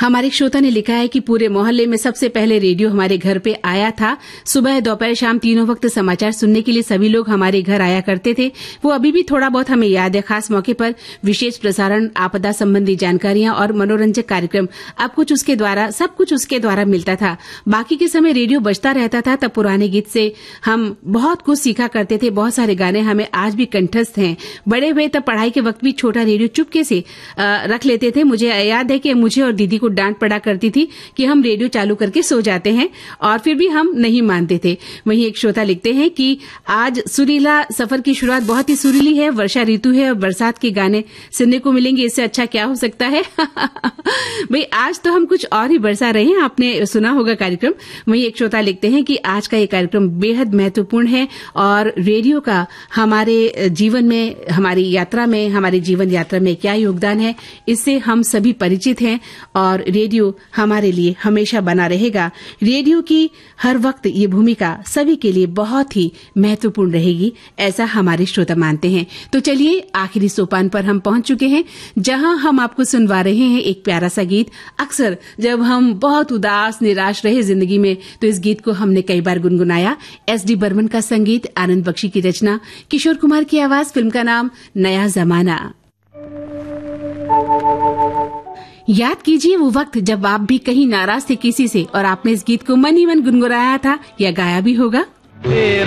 हमारे श्रोता ने लिखा है कि पूरे मोहल्ले में सबसे पहले रेडियो हमारे घर पे आया था। सुबह दोपहर शाम तीनों वक्त समाचार सुनने के लिए सभी लोग हमारे घर आया करते थे। वो अभी भी थोड़ा बहुत हमें याद है। खास मौके पर विशेष प्रसारण, आपदा संबंधी जानकारियां और मनोरंजक कार्यक्रम सब कुछ उसके द्वारा मिलता था। बाकी के समय रेडियो बजता रहता था। तब पुराने गीत से हम बहुत कुछ सीखा करते थे। बहुत सारे गाने हमें आज भी कंठस्थ हैं। बड़े हुए तब पढ़ाई के वक्त भी छोटा रेडियो चुपके से रख लेते थे। मुझे याद है कि मुझे और दीदी को डांट पड़ा करती थी कि हम रेडियो चालू करके सो जाते हैं, और फिर भी हम नहीं मानते थे। वहीं एक श्रोता लिखते हैं कि आज सुरीला सफर की शुरुआत बहुत ही सुरीली है। वर्षा ऋतु है और बरसात के गाने सुनने को मिलेंगे। इससे अच्छा क्या हो सकता है। भाई आज तो हम कुछ और ही बरसा रहे हैं। आपने सुना होगा कार्यक्रम। वहीं एक श्रोता लिखते हैं कि आज का ये कार्यक्रम बेहद महत्वपूर्ण है और रेडियो का हमारे जीवन में, हमारी जीवन यात्रा में क्या योगदान है, इससे हम सभी परिचित हैं और रेडियो हमारे लिए हमेशा बना रहेगा। रेडियो की हर वक्त ये भूमिका सभी के लिए बहुत ही महत्वपूर्ण रहेगी, ऐसा हमारे श्रोता मानते हैं। तो चलिए आखिरी सोपान पर हम पहुंच चुके हैं, जहां हम आपको सुनवा रहे हैं एक प्यारा सा गीत। अक्सर जब हम बहुत उदास निराश रहे जिंदगी में तो इस गीत को हमने कई बार गुनगुनाया। एस.डी. बर्मन का संगीत, आनंद बख्शी की रचना, किशोर कुमार की आवाज, फिल्म का नाम नया जमाना। याद कीजिए वो वक्त जब आप भी कहीं नाराज थे किसी से और आपने इस गीत को मन ही मन गुनगुनाया था या गाया भी होगा।